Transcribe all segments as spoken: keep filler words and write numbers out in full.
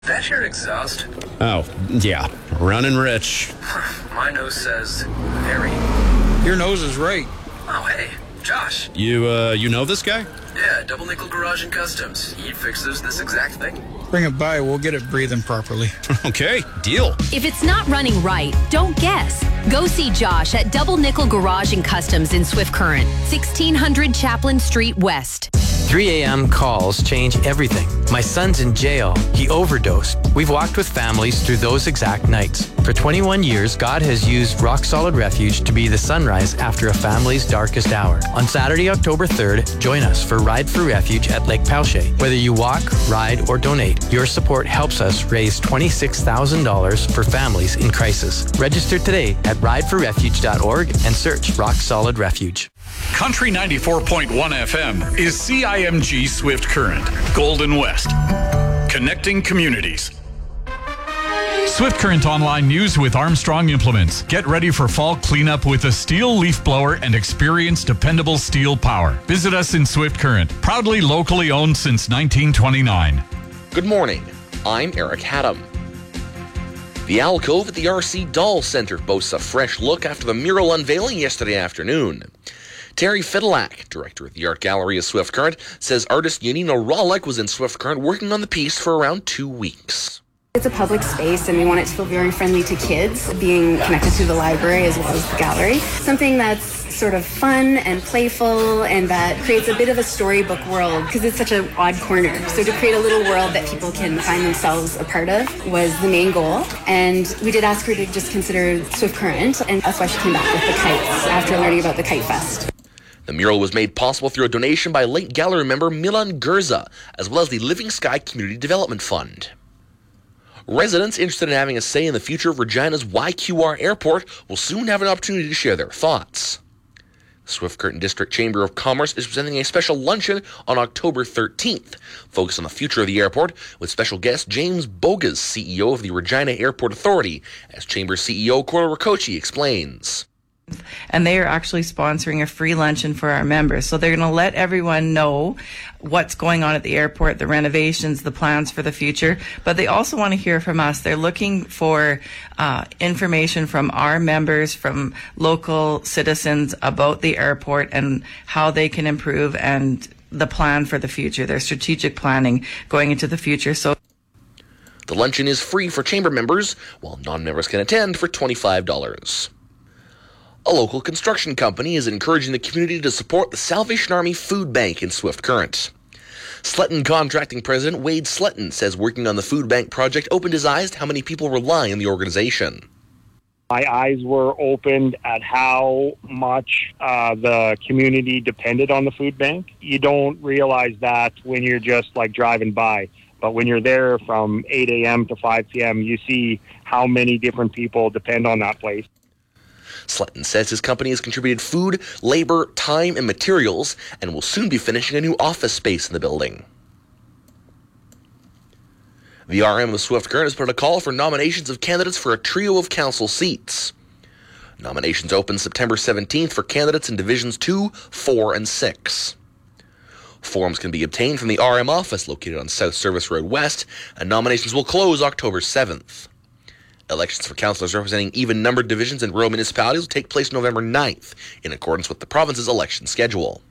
That your exhaust? Oh, yeah. Running rich. My nose says very. Your nose is right. Oh, hey, Josh. You, uh, you know this guy? Yeah, Double Nickel Garage and Customs. He fixes this exact thing. Bring it by, we'll get it breathing properly. Okay, deal. If it's not running right, don't guess. Go see Josh at Double Nickel Garage and Customs in Swift Current, sixteen hundred Chaplin Street West. three a.m. calls change everything. My son's in jail. He overdosed. We've walked with families through those exact nights. For twenty-one years, God has used Rock Solid Refuge to be the sunrise after a family's darkest hour. On Saturday, October third, join us for Ride for Refuge at Lake Palche. Whether you walk, ride, or donate, your support helps us raise twenty-six thousand dollars for families in crisis. Register today at ride for refuge dot org and search Rock Solid Refuge. Country ninety-four point one F M is C I M G Swift Current, Golden West. Connecting communities. Swift Current Online News with Armstrong Implements. Get ready for fall cleanup with a steel leaf blower and experience dependable steel power. Visit us in Swift Current, proudly locally owned since nineteen twenty-nine. Good morning. I'm Eric Haddam. The alcove at the R C Doll Center boasts a fresh look after the mural unveiling yesterday afternoon. Terry Fidelak, director of the Art Gallery of Swift Current, says artist Yanina Rawlik was in Swift Current working on the piece for around two weeks. It's a public space and we want it to feel very friendly to kids, being connected to the library as well as the gallery. Something that's sort of fun and playful and that creates a bit of a storybook world because it's such an odd corner. So to create a little world that people can find themselves a part of was the main goal. And we did ask her to just consider Swift Current, and that's why she came back with the kites after learning about the Kite Fest. The mural was made possible through a donation by late gallery member Milan Gurza, as well as the Living Sky Community Development Fund. Residents interested in having a say in the future of Regina's Y Q R Airport will soon have an opportunity to share their thoughts. The Swift Current District Chamber of Commerce is presenting a special luncheon on October thirteenth, focused on the future of the airport, with special guest James Bogas, C E O of the Regina Airport Authority, as Chamber C E O Cora Ricochi explains. And they are actually sponsoring a free luncheon for our members. So they're going to let everyone know what's going on at the airport, the renovations, the plans for the future. But they also want to hear from us. They're looking for uh, information from our members, from local citizens about the airport and how they can improve and the plan for the future, their strategic planning going into the future. So the luncheon is free for chamber members, while non-members can attend for twenty-five dollars. A local construction company is encouraging the community to support the Salvation Army Food Bank in Swift Current. Sletton Contracting President Wade Sletton says working on the food bank project opened his eyes to how many people rely on the organization. My eyes were opened at how much uh, the community depended on the food bank. You don't realize that when you're just like driving by. But when you're there from eight a.m. to five p.m., you see how many different people depend on that place. Sletton says his company has contributed food, labor, time, and materials, and will soon be finishing a new office space in the building. The R M of Swift Current has put a call for nominations of candidates for a trio of council seats. Nominations open September seventeenth for candidates in Divisions two, four, and six. Forms can be obtained from the R M office located on South Service Road West, and nominations will close October seventh. Elections for councillors representing even-numbered divisions in rural municipalities will take place November ninth, in accordance with the province's election schedule.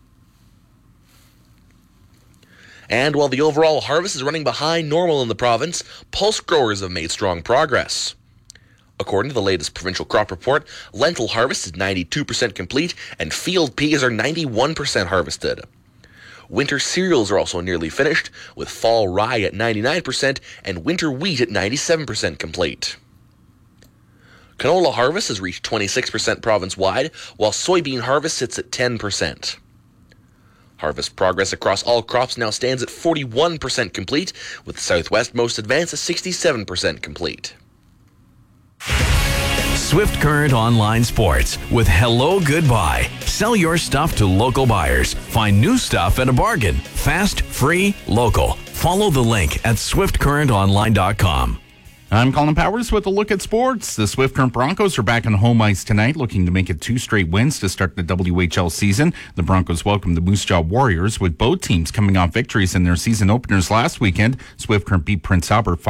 And while the overall harvest is running behind normal in the province, pulse growers have made strong progress. According to the latest provincial crop report, lentil harvest is ninety-two percent complete and field peas are ninety-one percent harvested. Winter cereals are also nearly finished, with fall rye at ninety-nine percent and winter wheat at ninety-seven percent complete. Canola harvest has reached twenty-six percent province-wide, while soybean harvest sits at ten percent. Harvest progress across all crops now stands at forty-one percent complete, with the Southwest most advanced at sixty-seven percent complete. Swift Current Online Sports with Hello Goodbye. Sell your stuff to local buyers. Find new stuff at a bargain. Fast, free, local. Follow the link at swift current online dot com. I'm Colin Powers with a look at sports. The Swift Current Broncos are back on home ice tonight, looking to make it two straight wins to start the W H L season. The Broncos welcome the Moose Jaw Warriors, with both teams coming off victories in their season openers last weekend. Swift Current beat Prince Albert